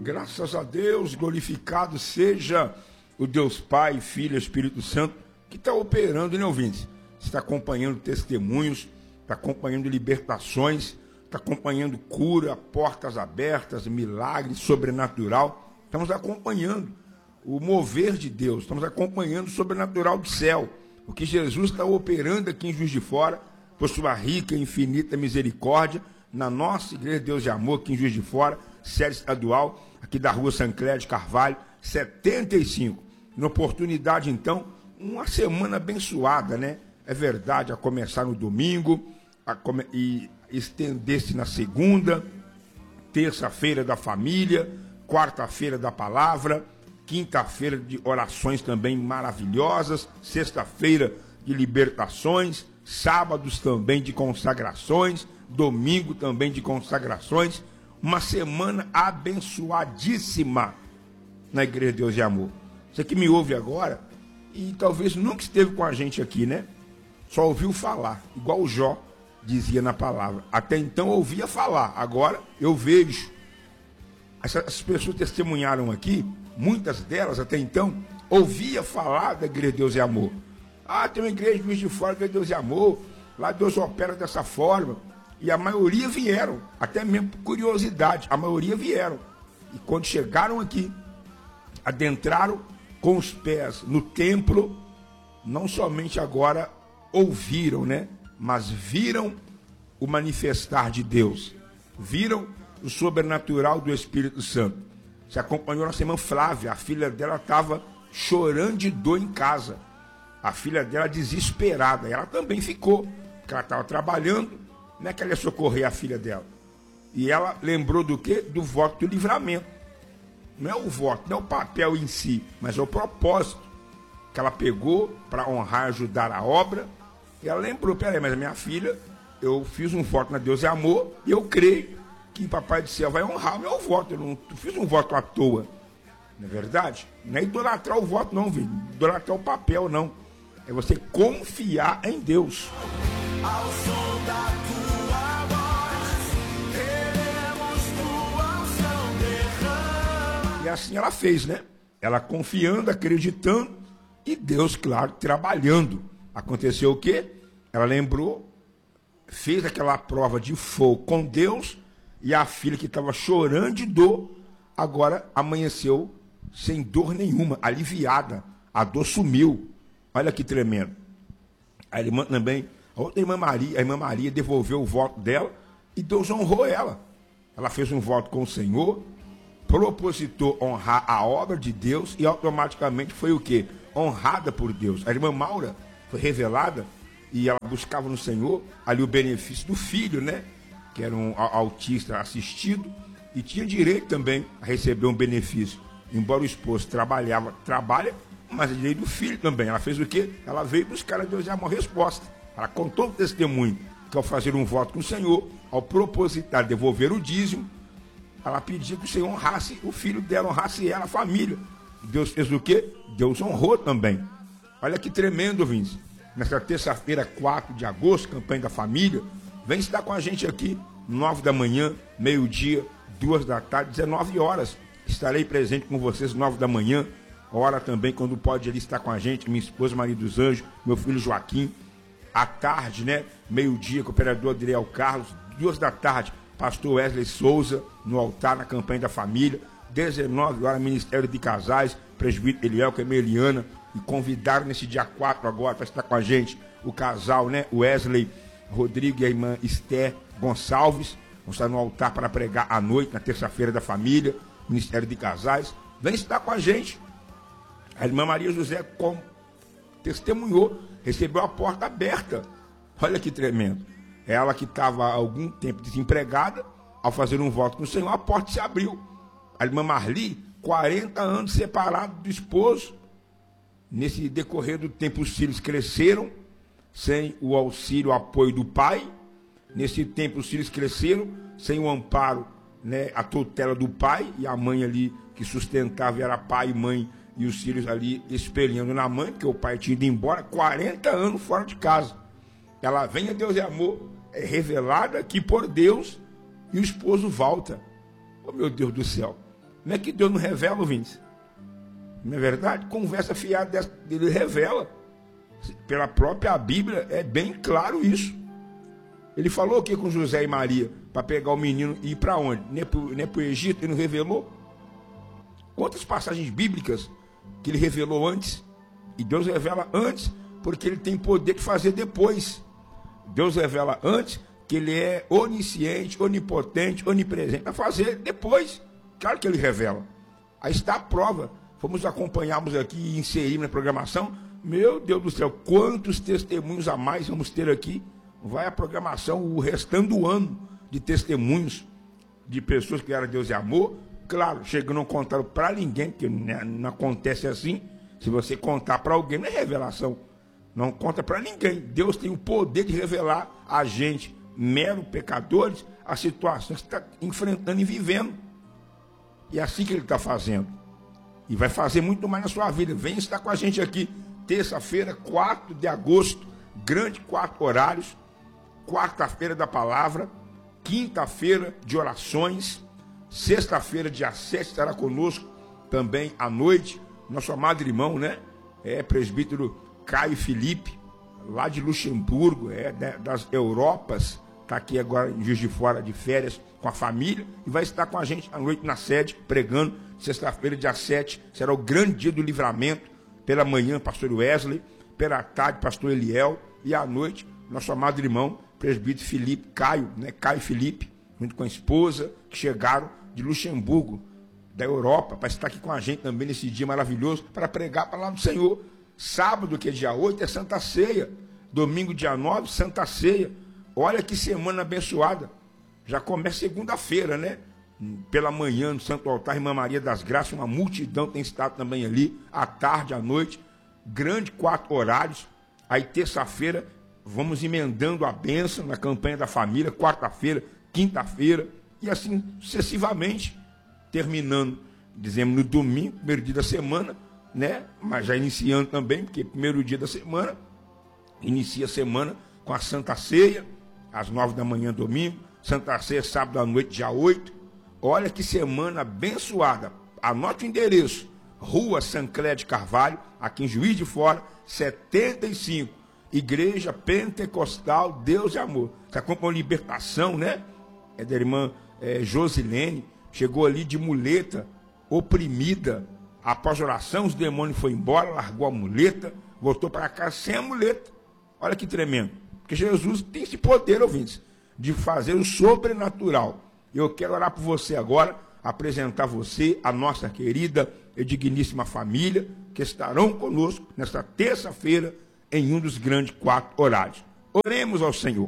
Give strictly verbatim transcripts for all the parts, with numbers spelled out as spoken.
Graças a Deus, glorificado seja o Deus Pai, Filho e Espírito Santo, que está operando, né, ouvintes? Está acompanhando testemunhos, está acompanhando libertações, está acompanhando cura, portas abertas, milagres, sobrenatural. Estamos acompanhando o mover de Deus, estamos acompanhando o sobrenatural do céu. O que Jesus está operando aqui em Juiz de Fora, por sua rica e infinita misericórdia, na nossa Igreja Deus de Amor, aqui em Juiz de Fora, sede estadual, aqui da rua Sancler de Carvalho, setenta e cinco. Na oportunidade, então, uma semana abençoada, né? É verdade, a começar no domingo, a come... e estender-se na segunda, terça-feira da família, quarta-feira da palavra, quinta-feira de orações também maravilhosas, sexta-feira de libertações, sábados também de consagrações, domingo também de consagrações. Uma semana abençoadíssima na Igreja Deus de Amor. Você que me ouve agora e talvez nunca esteve com a gente aqui, né? Só ouviu falar, igual o Jó dizia na palavra. Até então eu ouvia falar, agora eu vejo. Essas pessoas testemunharam aqui, muitas delas até então, ouvia falar da Igreja Deus de Amor. Ah, tem uma igreja de Juiz de Fora, Igreja Deus de Amor, lá Deus opera dessa forma. E a maioria vieram, até mesmo por curiosidade, a maioria vieram. E quando chegaram aqui, adentraram com os pés no templo, não somente agora ouviram, né? Mas viram o manifestar de Deus. Viram o sobrenatural do Espírito Santo. Se acompanhou nossa irmã Flávia, a filha dela estava chorando de dor em casa. A filha dela desesperada, ela também ficou, porque ela estava trabalhando. Não é que ela ia socorrer a filha dela. E ela lembrou do quê? Do voto do livramento. Não é o voto, não é o papel em si, mas é o propósito que ela pegou para honrar e ajudar a obra. E ela lembrou, peraí, mas a minha filha, eu fiz um voto na Deus é Amor, e eu creio que o Papai do Céu vai honrar o meu voto. Eu não fiz um voto à toa. Não é verdade? Não é idolatrar o voto, não, viu? Idolatrar o papel, não. É você confiar em Deus. Ao som da tua voz, queremos tua unção derrama. E assim ela fez, né? Ela confiando, acreditando, e Deus, claro, trabalhando. Aconteceu o quê? Ela lembrou, fez aquela prova de fogo com Deus, e a filha que estava chorando de dor, agora amanheceu sem dor nenhuma, aliviada. A dor sumiu. Olha que tremendo. A irmã também... A outra irmã Maria, a irmã Maria devolveu o voto dela e Deus honrou ela. Ela fez um voto com o Senhor, propositou honrar a obra de Deus e automaticamente foi o quê? Honrada por Deus. A irmã Maura foi revelada e ela buscava no Senhor ali o benefício do filho, né? Que era um autista assistido e tinha direito também a receber um benefício. Embora o esposo trabalhava, trabalha, mas é direito do filho também. Ela fez o quê? Ela veio buscar a Deus e uma resposta. Ela contou o testemunho que ao fazer um voto com o Senhor, ao propositar devolver o dízimo, ela pedia que o Senhor honrasse o filho dela, honrasse ela, a família. Deus fez o quê? Deus honrou também. Olha que tremendo, Vinci. Nesta terça-feira, quatro de agosto, campanha da família, vem estar com a gente aqui, nove da manhã, meio-dia, duas da tarde, dezenove horas. Estarei presente com vocês, nove da manhã, hora também, quando pode ele estar com a gente, minha esposa Maria dos Anjos, meu filho Joaquim. À tarde, né? Meio-dia, com o operador Adriel Carlos. Duas da tarde, pastor Wesley Souza, no altar, na campanha da família. dezenove horas, Ministério de Casais, presbítero Eliel, que é Eliana. E convidaram nesse dia quatro agora para estar com a gente o casal, né? Wesley Rodrigo e a irmã Esther Gonçalves. Vão estar no altar para pregar à noite, na terça-feira da família. Ministério de Casais. Vem estar com a gente. A irmã Maria José com... testemunhou. Recebeu a porta aberta. Olha que tremendo. Ela que estava há algum tempo desempregada, ao fazer um voto com o Senhor, a porta se abriu. A irmã Marli, quarenta anos separada do esposo. Nesse decorrer do tempo, os filhos cresceram, sem o auxílio, o apoio do pai. Nesse tempo, os filhos cresceram, sem o amparo, né, a tutela do pai, e a mãe ali que sustentava era pai e mãe, e os filhos ali espelhando na mãe, porque o pai tinha ido embora, quarenta anos fora de casa. Ela vem a Deus e Amor, é revelada aqui por Deus, e o esposo volta. Oh, meu Deus do céu. Não é que Deus não revela, ouvintes? Não é verdade? Conversa fiada dessa, ele revela. Pela própria Bíblia é bem claro isso. Ele falou o que com José e Maria? Para pegar o menino e ir para onde? Nem para o Egito, ele não revelou? Quantas passagens bíblicas que ele revelou antes? E Deus revela antes, porque ele tem poder de fazer depois. Deus revela antes, que ele é onisciente, onipotente, onipresente, para fazer depois. Claro que ele revela. Aí está a prova. Fomos acompanharmos aqui e inserirmos na programação. Meu Deus do céu, quantos testemunhos a mais vamos ter aqui? Vai a programação o restante do ano de testemunhos de pessoas que eram Deus e amor. Claro, chegando não contaram para ninguém, porque não acontece assim. Se você contar para alguém, não é revelação. Não conta para ninguém. Deus tem o poder de revelar a gente, mero pecadores, as situações que está enfrentando e vivendo. E é assim que ele está fazendo. E vai fazer muito mais na sua vida. Vem estar com a gente aqui, terça-feira, quatro de agosto, grande quatro horários, quarta-feira da palavra, quinta-feira de orações, sexta-feira, dia sete, estará conosco também à noite, nosso amado irmão, né? É presbítero Caio Felipe, lá de Luxemburgo, é né, das Europas, está aqui agora em Juiz de Fora de férias com a família e vai estar com a gente à noite na sede, pregando. Sexta-feira, dia sete, será o grande dia do livramento. Pela manhã, pastor Wesley, pela tarde, pastor Eliel, e à noite, nosso amado irmão, presbítero Felipe, Caio, né? Caio Felipe, junto com a esposa, que chegaram de Luxemburgo, da Europa, para estar aqui com a gente também nesse dia maravilhoso, para pregar a palavra do Senhor. Sábado, que é dia oito, é Santa Ceia. Domingo, dia nove, Santa Ceia. Olha que semana abençoada. Já começa segunda-feira, né? Pela manhã, no Santo Altar, Irmã Maria das Graças, uma multidão tem estado também ali, à tarde, à noite, grande quatro horários. Aí terça-feira, vamos emendando a bênção na campanha da família, quarta-feira, quinta-feira, e assim sucessivamente, terminando, dizemos, no domingo, primeiro dia da semana, né? Mas já iniciando também, porque primeiro dia da semana, inicia a semana com a Santa Ceia, às nove da manhã, domingo, Santa Ceia, sábado à noite, dia oito. Olha que semana abençoada. Anote o endereço. Rua Sancler de Carvalho, aqui em Juiz de Fora, setenta e cinco. Igreja Pentecostal Deus e Amor. Você acompanha a libertação, né? É da irmã é, Josilene. Chegou ali de muleta, oprimida. Após a oração, os demônios foram embora, largou a muleta, voltou para casa sem a muleta. Olha que tremendo. Porque Jesus tem esse poder, ouvintes, de fazer o sobrenatural. Eu quero orar por você agora, apresentar você, a nossa querida e digníssima família, que estarão conosco nesta terça-feira, em um dos grandes quatro horários. Oremos ao Senhor.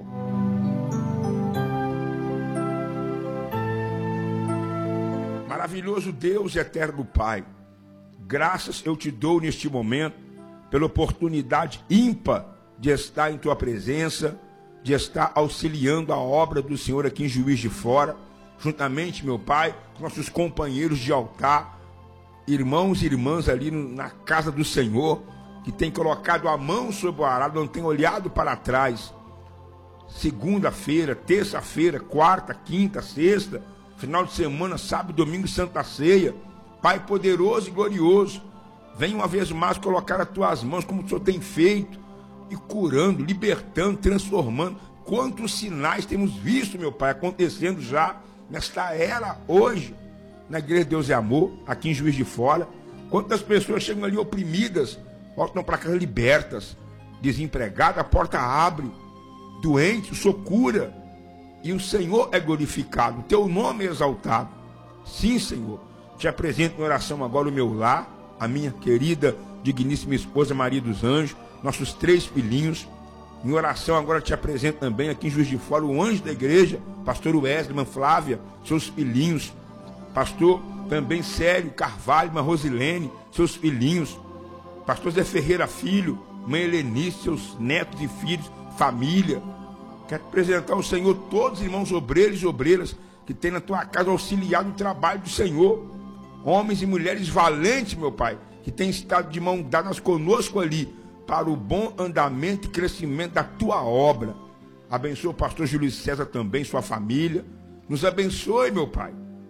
Maravilhoso Deus e eterno Pai, graças eu te dou neste momento, pela oportunidade ímpar de estar em tua presença, de estar auxiliando a obra do Senhor aqui em Juiz de Fora, juntamente, meu Pai, com nossos companheiros de altar, irmãos e irmãs ali na casa do Senhor, que tem colocado a mão sobre o arado, não tem olhado para trás. Segunda-feira, terça-feira, quarta, quinta, sexta, final de semana, sábado, domingo, Santa Ceia. Pai poderoso e glorioso, vem uma vez mais colocar as tuas mãos, como o Senhor tem feito, e curando, libertando, transformando. Quantos sinais temos visto, meu Pai, acontecendo já nesta era hoje, na Igreja de Deus e Amor, aqui em Juiz de Fora. Quantas pessoas chegam ali oprimidas, voltam para casa libertas, desempregadas, a porta abre, doente, o Senhor cura, e o Senhor é glorificado, o teu nome é exaltado. Sim, Senhor, te apresento em oração agora o meu lar, a minha querida, digníssima esposa Maria dos Anjos, nossos três filhinhos. Em oração agora te apresento também aqui em Juiz de Fora o anjo da igreja, pastor Wesley, irmã Flávia, seus filhinhos, pastor também Célio Carvalho, irmã Rosilene, seus filhinhos, pastor Zé Ferreira filho, mãe Helenice, seus netos e filhos, família. Quero apresentar ao Senhor todos os irmãos obreiros e obreiras que tem na tua casa auxiliado o trabalho do Senhor, homens e mulheres valentes, meu Pai, que têm estado de mão dadas conosco ali, para o bom andamento e crescimento da tua obra. Abençoa o pastor Júlio César também, sua família. Nos abençoe, meu Pai.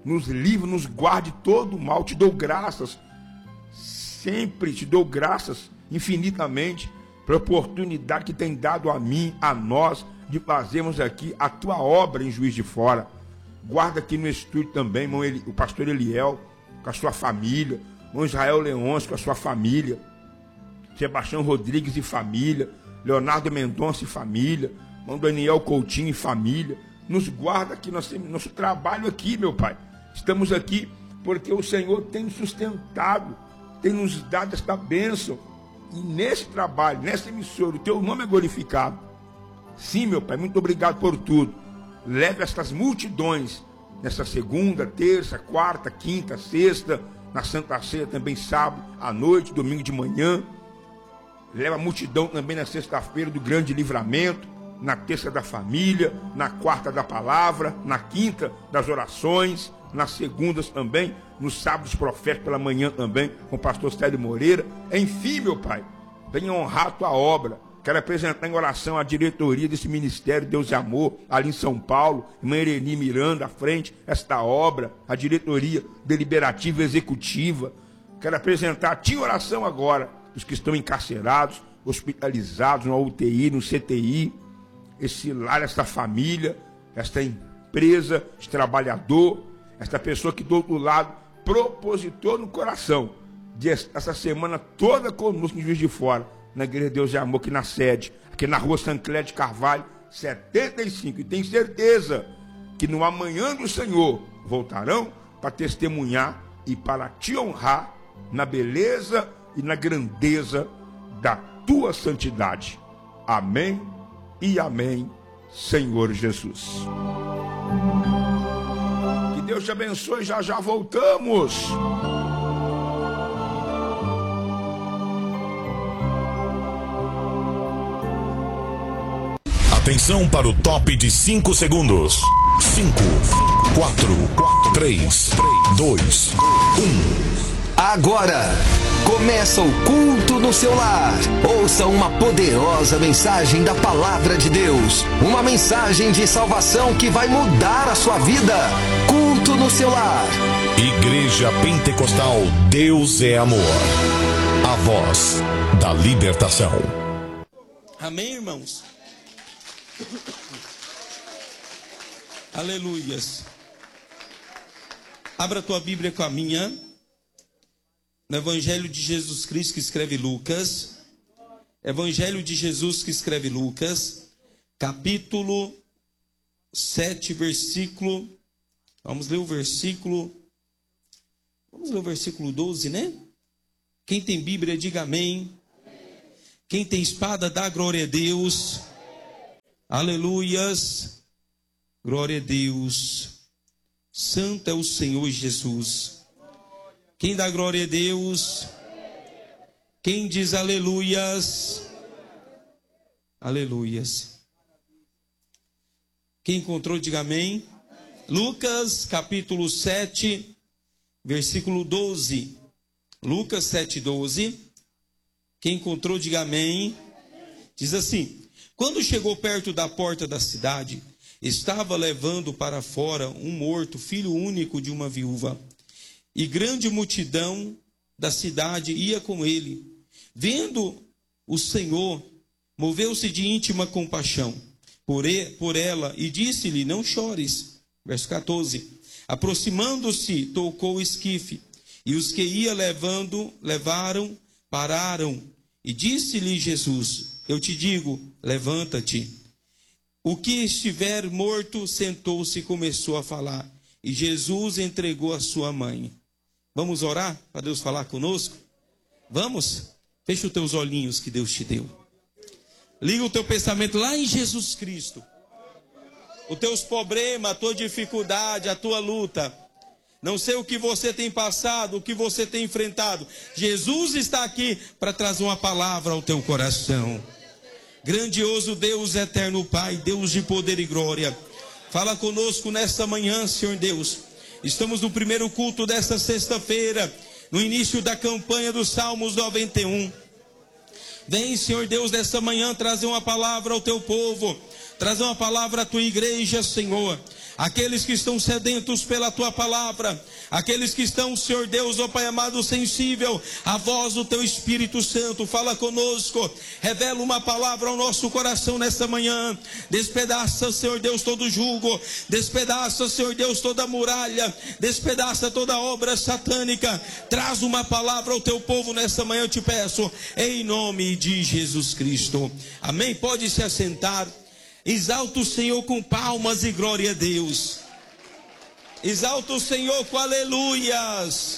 nos livre, nos guarde de todo o mal. Te dou graças, sempre te dou graças infinitamente pela oportunidade que tem dado a mim, a nós, de fazermos aqui a tua obra em Juiz de Fora. Guarda aqui no estúdio também, irmão Eli, o pastor Eliel, com a sua família, irmão Israel Leões, com a sua família, Sebastião Rodrigues e família, Leonardo Mendonça e família, irmão Daniel Coutinho e família. Nos guarda aqui, nosso, nosso trabalho aqui, meu Pai. Estamos aqui porque o Senhor tem nos sustentado, tem nos dado esta bênção. E nesse trabalho, nessa emissora, o teu nome é glorificado. Sim, meu Pai, muito obrigado por tudo. Leve estas multidões nessa segunda, terça, quarta, quinta, sexta, na Santa Ceia também sábado, à noite, domingo de manhã. Leva a multidão também na sexta-feira do grande livramento, na terça da família, na quarta da palavra, na quinta das orações, nas segundas também, nos sábados proféticos pela manhã também, com o pastor Célio Moreira. Enfim, meu Pai, venha honrar a tua obra. Quero apresentar em oração a diretoria desse ministério Deus e Amor, ali em São Paulo, irmã Ereni Miranda, à frente, esta obra, a diretoria deliberativa e executiva. Quero apresentar a ti oração agora, os que estão encarcerados, hospitalizados, na U T I, no C T I, esse lar, esta família, esta empresa, este trabalhador, esta pessoa que do outro lado propositou no coração de essa semana toda conosco em Juiz de Fora, na Igreja Deus e Amor, aqui na sede, aqui na rua Sancler de Carvalho, setenta e cinco. E tenho certeza que no amanhã do Senhor voltarão para testemunhar e para te honrar na beleza e na grandeza da tua santidade. Amém e amém, Senhor Jesus. Que Deus te abençoe, já já voltamos. Atenção para o top de cinco segundos. cinco, quatro, três, dois, um. Agora começa o culto no seu lar. Ouça uma poderosa mensagem da Palavra de Deus. Uma mensagem de salvação que vai mudar a sua vida. Culto no seu lar. Igreja Pentecostal Deus é Amor. A voz da libertação. Amém, irmãos? Aleluias. Abra a tua Bíblia com a minha, no Evangelho de Jesus Cristo que escreve Lucas. Evangelho de Jesus que escreve Lucas, capítulo sete, versículo. Vamos ler o versículo. Vamos ler o versículo doze, né? Quem tem Bíblia, diga amém. Quem tem espada, dá glória a Deus. Aleluias, glória a Deus. Santo é o Senhor Jesus. Quem dá glória a Deus? Quem diz aleluias? Aleluias. Quem encontrou, diga amém. Lucas capítulo sete, versículo doze. Lucas sete, doze. Quem encontrou, diga amém. Diz assim: quando chegou perto da porta da cidade, estava levando para fora um morto, filho único de uma viúva. E grande multidão da cidade ia com ele. Vendo o Senhor, moveu-se de íntima compaixão por, ele, por ela e disse-lhe: não chores. Verso quatorze. Aproximando-se, tocou o esquife, e os que ia levando, levaram, pararam. E disse-lhe Jesus: eu te digo, levanta-te. O que estiver morto sentou-se e começou a falar. E Jesus entregou a sua mãe. Vamos orar para Deus falar conosco? Vamos? Fecha os teus olhinhos que Deus te deu. Liga o teu pensamento lá em Jesus Cristo. Os teus problemas, a tua dificuldade, a tua luta. Não sei o que você tem passado, o que você tem enfrentado. Jesus está aqui para trazer uma palavra ao teu coração. Grandioso Deus, eterno Pai, Deus de poder e glória. Fala conosco nesta manhã, Senhor Deus. Estamos no primeiro culto desta sexta-feira, no início da campanha dos Salmos noventa e um. Vem, Senhor Deus, nesta manhã trazer uma palavra ao teu povo. Trazer uma palavra à tua igreja, Senhor. aqueles que estão sedentos pela tua palavra, aqueles que estão, Senhor Deus, ó Pai amado, sensível à voz do teu Espírito Santo, fala conosco, revela uma palavra ao nosso coração nesta manhã, despedaça, Senhor Deus, todo jugo, despedaça, Senhor Deus, toda muralha, despedaça toda obra satânica, traz uma palavra ao teu povo nesta manhã, eu te peço, em nome de Jesus Cristo, amém? Pode se assentar. Exalta o Senhor com palmas e glória a Deus. Exalta o Senhor com aleluias.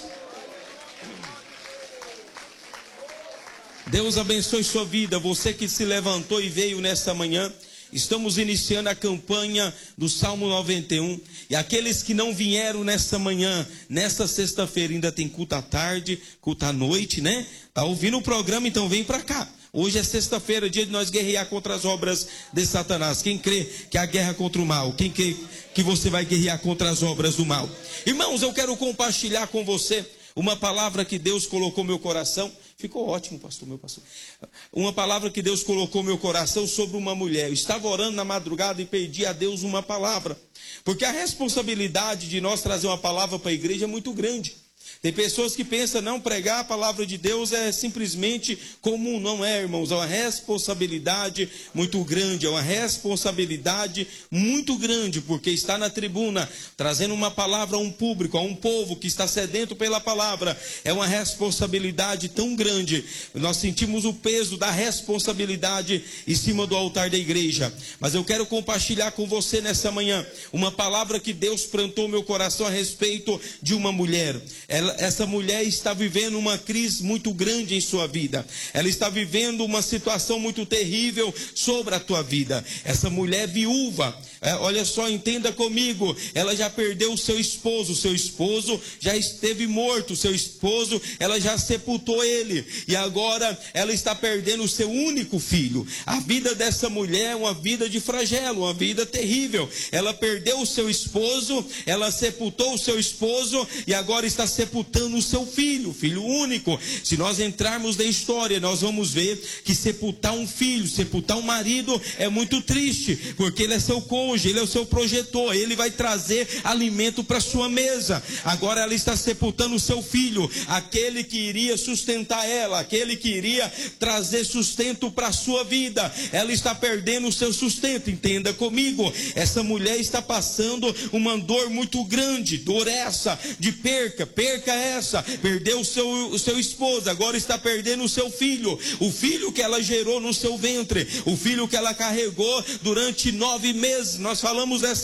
Deus abençoe sua vida. Você que se levantou e veio nesta manhã. Estamos iniciando a campanha do Salmo noventa e um. E aqueles que não vieram nesta manhã, nesta sexta-feira, ainda tem culto à tarde, culto à noite, né? Tá ouvindo o programa, então vem para cá. Hoje é sexta-feira, dia de nós guerrear contra as obras de Satanás. Quem crê que é a guerra contra o mal? Quem crê que você vai guerrear contra as obras do mal? Irmãos, eu quero compartilhar com você uma palavra que Deus colocou no meu coração. Ficou ótimo, pastor, meu pastor. Uma palavra que Deus colocou no meu coração sobre uma mulher. Eu estava orando na madrugada e pedi a Deus uma palavra. Porque a responsabilidade de nós trazer uma palavra para a igreja é muito grande. Tem pessoas que pensam, não, pregar a palavra de Deus é simplesmente comum. Não é, irmãos, é uma responsabilidade muito grande, é uma responsabilidade muito grande, porque está na tribuna, trazendo uma palavra a um público, a um povo que está sedento pela palavra, é uma responsabilidade tão grande. Nós sentimos o peso da responsabilidade em cima do altar da igreja. Mas eu quero compartilhar com você nessa manhã, uma palavra que Deus plantou no meu coração a respeito de uma mulher. Ela, essa mulher está vivendo uma crise muito grande em sua vida. Ela está vivendo uma situação muito terrível sobre a tua vida. Essa mulher viúva, é, olha só, entenda comigo, ela já perdeu o seu esposo. O seu esposo já esteve morto. O seu esposo, ela já sepultou ele. E agora ela está perdendo o seu único filho. A vida dessa mulher é uma vida de flagelo, uma vida terrível. Ela perdeu o seu esposo, ela sepultou o seu esposo e agora está sepultando o seu filho, filho único. Se nós entrarmos na história, nós vamos ver que sepultar um filho, sepultar um marido é muito triste, porque ele é seu cônjuge, ele é o seu projetor, ele vai trazer alimento para sua mesa. Agora ela está sepultando o seu filho, aquele que iria sustentar ela, aquele que iria trazer sustento para a sua vida. Ela está perdendo o seu sustento, entenda comigo. Essa mulher está passando uma dor muito grande, dor essa de perca, perca essa, perdeu o seu, o seu esposo, agora está perdendo o seu filho, o filho que ela gerou no seu ventre, o filho que ela carregou durante nove meses. Nós falamos essa